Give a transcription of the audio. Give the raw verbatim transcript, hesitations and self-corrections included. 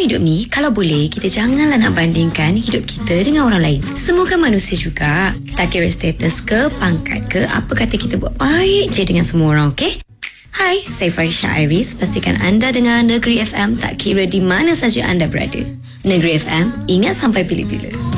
hidup ni, kalau boleh, kita janganlah nak bandingkan hidup kita dengan orang lain. Semua kan manusia juga. Tak kira status ke, pangkat ke, apa kata kita buat baik je dengan semua orang, okey? Hai, saya Farisha Iris. Pastikan anda dengar Negeri F M tak kira di mana saja anda berada. Negeri F M, ingat sampai bila-bila.